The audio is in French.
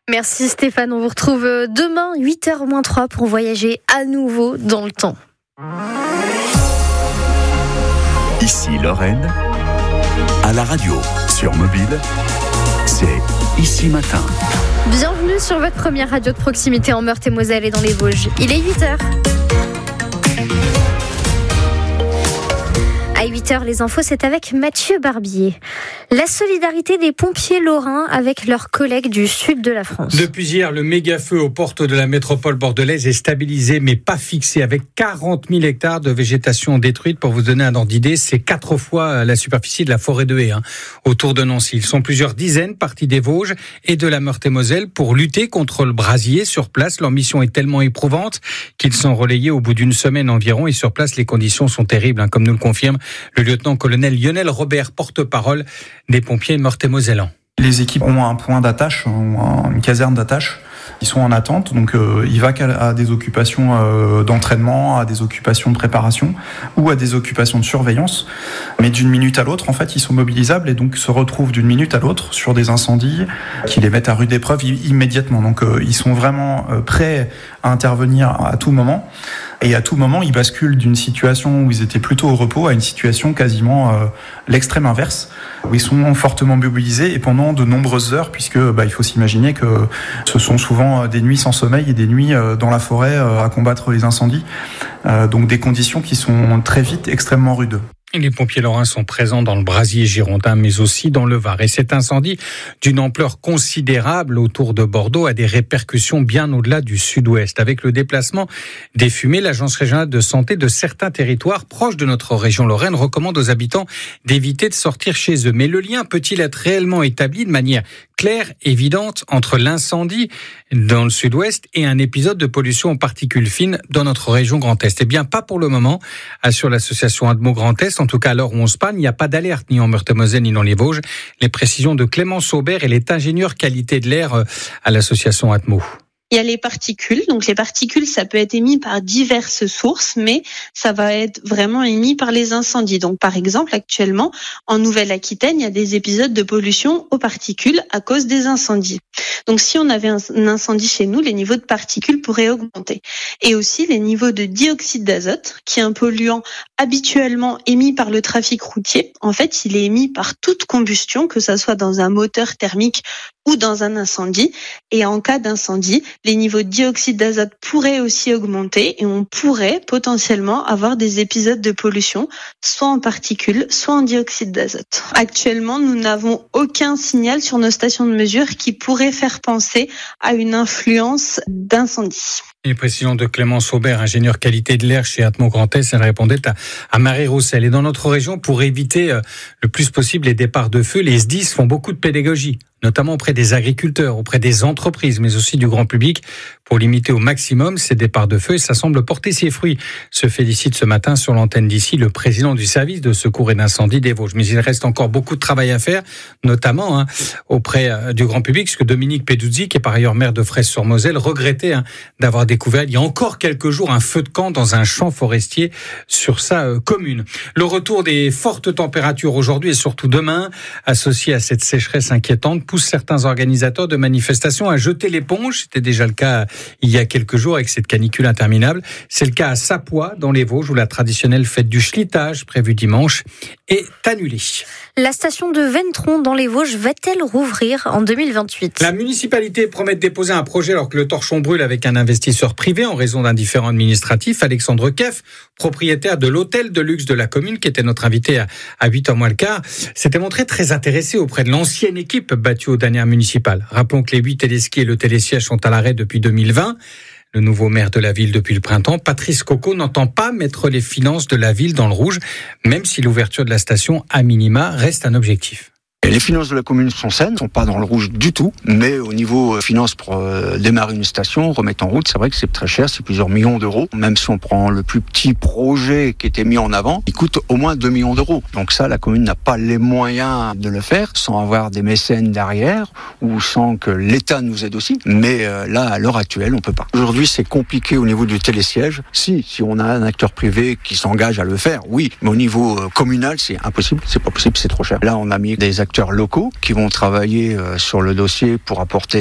Merci Stéphane, on vous retrouve demain 8h-3 pour voyager à nouveau dans le temps. Ici Lorraine, à la radio, sur mobile, c'est Ici Matin. Bienvenue sur votre première radio de proximité en Meurthe-et-Moselle et dans les Vosges. Il est 8h. À 8h, les infos, c'est avec Mathieu Barbier. La solidarité des pompiers lorrains avec leurs collègues du sud de la France. Depuis hier, le méga-feu aux portes de la métropole bordelaise est stabilisé, mais pas fixé, avec 40 000 hectares de végétation détruite. Pour vous donner un ordre d'idée, c'est 4 fois la superficie de la forêt de Haye, autour de Nancy. Ils sont plusieurs dizaines partis des Vosges et de la Meurthe-et-Moselle pour lutter contre le brasier sur place. Leur mission est tellement éprouvante qu'ils sont relayés au bout d'une semaine environ. Et sur place, les conditions sont terribles, comme nous le confirme le lieutenant-colonel Lionel Robert, porte-parole des pompiers meurthe-et-mosellans. Les équipes ont un point d'attache, une caserne d'attache. Ils sont en attente, donc il va à des occupations d'entraînement, à des occupations de préparation ou à des occupations de surveillance. Mais d'une minute à l'autre, en fait, ils sont mobilisables et donc se retrouvent d'une minute à l'autre sur des incendies qui les mettent à rude épreuve immédiatement. Donc ils sont vraiment prêts à intervenir à tout moment. Et à tout moment, ils basculent d'une situation où ils étaient plutôt au repos à une situation quasiment l'extrême inverse, où ils sont fortement mobilisés et pendant de nombreuses heures, puisque il faut s'imaginer que ce sont souvent des nuits sans sommeil et des nuits dans la forêt à combattre les incendies. Donc des conditions qui sont très vite extrêmement rudes. Les pompiers lorrains sont présents dans le brasier girondin, mais aussi dans le Var. Et cet incendie, d'une ampleur considérable autour de Bordeaux, a des répercussions bien au-delà du sud-ouest. Avec le déplacement des fumées, l'Agence régionale de santé de certains territoires proches de notre région Lorraine recommande aux habitants d'éviter de sortir chez eux. Mais le lien peut-il être réellement établi de manière claire, évidente, entre l'incendie dans le sud-ouest et un épisode de pollution aux particules fines dans notre région Grand Est? Eh bien, pas pour le moment, assure l'association Admo Grand Est. En tout cas, à l'heure où on se parle, il n'y a pas d'alerte ni en Meurthe-et-Moselle ni dans les Vosges. Les précisions de Clémence Aubert, elle est ingénieure qualité de l'air à l'association Admo. Il y a les particules. Donc les particules, ça peut être émis par diverses sources, mais ça va être vraiment émis par les incendies. Donc par exemple, actuellement, en Nouvelle-Aquitaine, il y a des épisodes de pollution aux particules à cause des incendies. Donc si on avait un incendie chez nous, les niveaux de particules pourraient augmenter. Et aussi les niveaux de dioxyde d'azote, qui est un polluant habituellement émis par le trafic routier. En fait, il est émis par toute combustion, que ça soit dans un moteur thermique ou dans un incendie. Et en cas d'incendie, les niveaux de dioxyde d'azote pourraient aussi augmenter et on pourrait potentiellement avoir des épisodes de pollution, soit en particules, soit en dioxyde d'azote. Actuellement, nous n'avons aucun signal sur nos stations de mesure qui pourrait faire penser à une influence d'incendie. Les précisions de Clémence Aubert, ingénieure qualité de l'air chez Admo Grand Est, elle répondait à Marie Roussel. Et dans notre région, pour éviter le plus possible les départs de feu, les SDIS font beaucoup de pédagogie, notamment auprès des agriculteurs, auprès des entreprises, mais aussi du grand public, pour limiter au maximum ces départs de feu. Et ça semble porter ses fruits, se félicite ce matin sur l'antenne d'ici le président du service de secours et d'incendie des Vosges. Mais il reste encore beaucoup de travail à faire, notamment auprès du grand public, parce que Dominique Peduzzi, qui est par ailleurs maire de Fraisse-sur-Moselle, regrettait d'avoir découvert il y a encore quelques jours un feu de camp dans un champ forestier sur sa commune. Le retour des fortes températures aujourd'hui et surtout demain, associé à cette sécheresse inquiétante, pousse certains organisateurs de manifestations à jeter l'éponge. C'était déjà le cas il y a quelques jours avec cette canicule interminable. C'est le cas à Sapois, dans les Vosges, où la traditionnelle fête du schlitage, prévue dimanche, est annulée. La station de Ventron, dans les Vosges, va-t-elle rouvrir en 2028 ? La municipalité promet de déposer un projet alors que le torchon brûle avec un investisseur privé en raison d'un différend administratif. Alexandre Keff, propriétaire de l'hôtel de luxe de la commune, qui était notre invité à 8h moins le quart, s'était montré très intéressé auprès de l'ancienne équipe battue aux dernières municipales. Rappelons que les 8 téléskis et le télésiège sont à l'arrêt depuis 2020. Le nouveau maire de la ville depuis le printemps, Patrice Coco, n'entend pas mettre les finances de la ville dans le rouge, même si l'ouverture de la station, à minima, reste un objectif. Et les finances de la commune sont saines, sont pas dans le rouge du tout, mais au niveau finances pour démarrer une station, remettre en route, c'est vrai que c'est très cher, c'est plusieurs millions d'euros. Même si on prend le plus petit projet qui était mis en avant, il coûte au moins 2 millions d'euros. Donc ça, la commune n'a pas les moyens de le faire sans avoir des mécènes derrière ou sans que l'État nous aide aussi. Mais là, à l'heure actuelle, on peut pas. Aujourd'hui, c'est compliqué au niveau du télésiège. Si on a un acteur privé qui s'engage à le faire, oui. Mais au niveau communal, c'est impossible, c'est pas possible, c'est trop cher. Là, on a mis des acteurs locaux qui vont travailler sur le dossier pour apporter